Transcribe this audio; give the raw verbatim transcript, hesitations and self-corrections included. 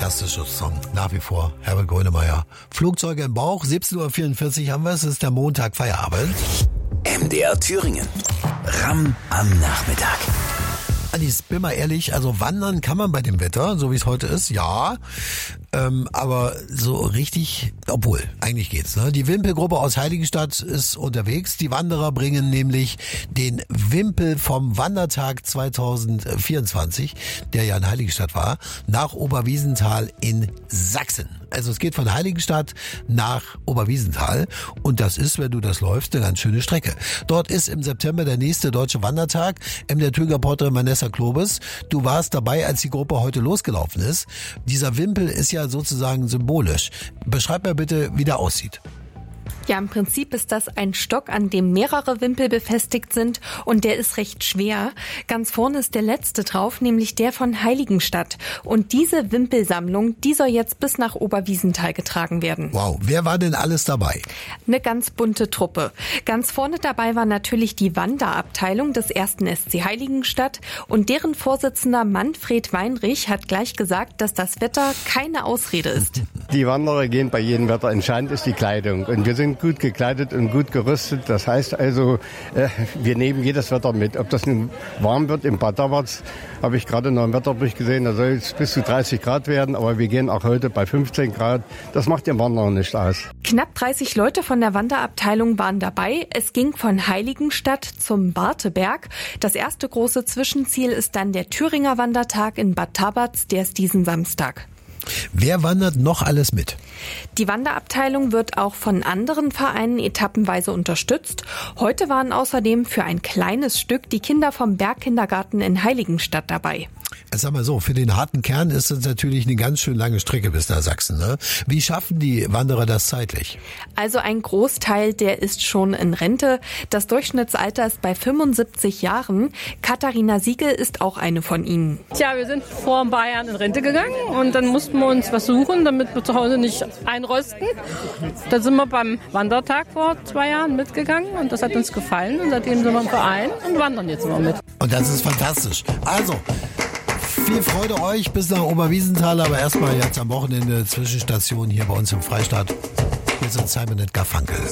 fantastischer Song, nach wie vor, Herbert Grönemeyer. Flugzeuge im Bauch, siebzehn Uhr vierundvierzig haben wir es, es ist der Montag, Feierabend. M D R Thüringen, Ramm am Nachmittag. Anis, bin mal ehrlich, also wandern kann man bei dem Wetter, so wie es heute ist, ja. Ähm, aber so richtig, obwohl, eigentlich geht's. Ne? Die Wimpelgruppe aus Heiligenstadt ist unterwegs. Die Wanderer bringen nämlich den Wimpel vom Wandertag zwanzig vierundzwanzig, der ja in Heiligenstadt war, nach Oberwiesenthal in Sachsen. Also es geht von Heiligenstadt nach Oberwiesenthal und das ist, wenn du das läufst, eine ganz schöne Strecke. Dort ist im September der nächste Deutsche Wandertag. M D R-Reporterin Vanessa Klobes, du warst dabei, als die Gruppe heute losgelaufen ist. Dieser Wimpel ist ja sozusagen symbolisch. Beschreib mir bitte, wie der aussieht. Ja, im Prinzip ist das ein Stock, an dem mehrere Wimpel befestigt sind und der ist recht schwer. Ganz vorne ist der letzte drauf, nämlich der von Heiligenstadt. Und diese Wimpelsammlung, die soll jetzt bis nach Oberwiesenthal getragen werden. Wow, wer war denn alles dabei? Eine ganz bunte Truppe. Ganz vorne dabei war natürlich die Wanderabteilung des ersten S C Heiligenstadt und deren Vorsitzender Manfred Weinrich hat gleich gesagt, dass das Wetter keine Ausrede ist. Die Wanderer gehen bei jedem Wetter. Entscheidend ist die Kleidung. Und wir sind gut gekleidet und gut gerüstet. Das heißt also, äh, wir nehmen jedes Wetter mit. Ob das nun warm wird, im Bad Dabertz habe ich gerade noch im Wetterbericht gesehen, da soll es bis zu dreißig Grad werden. Aber wir gehen auch heute bei fünfzehn Grad. Das macht dem Wanderer nicht aus. Knapp dreißig Leute von der Wanderabteilung waren dabei. Es ging von Heiligenstadt zum Barteberg. Das erste große Zwischenziel ist dann der Thüringer Wandertag in Bad Dabertz. Der ist diesen Samstag. Wer wandert noch alles mit? Die Wanderabteilung wird auch von anderen Vereinen etappenweise unterstützt. Heute waren außerdem für ein kleines Stück die Kinder vom Bergkindergarten in Heiligenstadt dabei. Sag mal so, für den harten Kern ist es natürlich eine ganz schön lange Strecke bis nach Sachsen. Ne? Wie schaffen die Wanderer das zeitlich? Also ein Großteil, der ist schon in Rente. Das Durchschnittsalter ist bei fünfundsiebzig Jahren. Katharina Siegel ist auch eine von ihnen. Tja, wir sind vor ein paar Jahren in Rente gegangen und dann mussten wir uns was suchen, damit wir zu Hause nicht einrosten. Da sind wir beim Wandertag vor zwei Jahren mitgegangen und das hat uns gefallen und seitdem sind wir im Verein und wandern jetzt immer mit. Und das ist fantastisch. Also, viel Freude euch bis nach Oberwiesenthal, aber erstmal jetzt am Wochenende Zwischenstation hier bei uns im Freistaat. Hier sind Simon und Garfunkel.